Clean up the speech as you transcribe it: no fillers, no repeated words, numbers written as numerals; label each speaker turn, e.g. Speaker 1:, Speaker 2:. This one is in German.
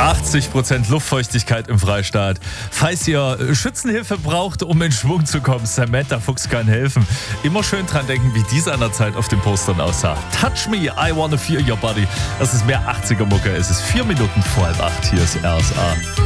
Speaker 1: 80% Luftfeuchtigkeit im Freistaat. Falls ihr Schützenhilfe braucht, um in Schwung zu kommen, Samantha Fuchs kann helfen. Immer schön dran denken, wie die seinerzeit auf den Postern aussah. Touch me, I wanna feel your body. Das ist mehr 80er-Mucke. Es ist 4 Minuten vor 7:30. Hier ist RSA.